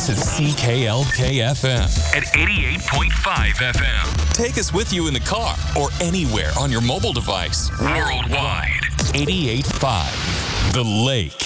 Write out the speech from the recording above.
This is CKLK-FM at 88.5 FM. Take us with you in the car or anywhere on your mobile device. Worldwide. 88.5 The Lake.